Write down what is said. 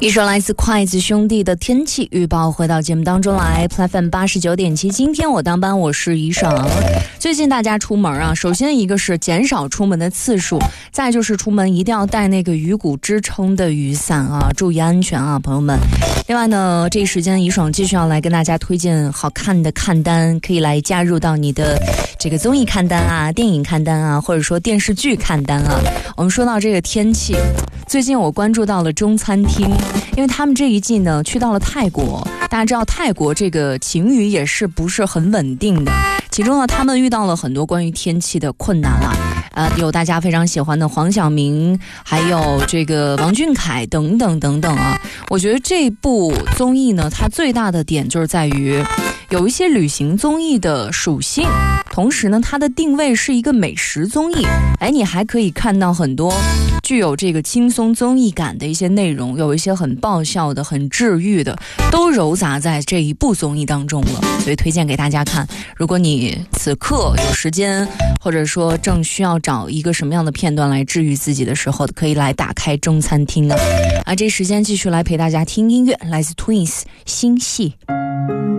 一首来自筷子兄弟的天气预报回到节目当中来 ，FM 89.7。今天我当班，我是怡爽。最近大家出门啊，首先一个是减少出门的次数，再就是出门一定要带那个雨骨支撑的雨伞啊，注意安全啊，朋友们。另外呢，这一时间怡爽继续要来跟大家推荐好看的看单，可以来加入到你的这个综艺看单啊、电影看单啊，或者说电视剧看单啊。我们说到这个天气，最近我关注到了中餐厅，因为他们这一季呢去到了泰国，大家知道泰国这个晴雨也是不是很稳定的，其中呢他们遇到了很多关于天气的困难啦。有大家非常喜欢的黄晓明，还有这个王俊凯等等等等啊。我觉得这部综艺呢，它最大的点就是在于有一些旅行综艺的属性，同时呢它的定位是一个美食综艺，你还可以看到很多具有这个轻松综艺感的一些内容，有一些很爆笑的、很治愈的，都糅杂在这一部综艺当中了，所以推荐给大家看。如果你此刻有时间，或者说正需要找一个什么样的片段来治愈自己的时候，可以来打开中餐厅啊。这时间继续来陪大家听音乐，来自 Twins 新戏。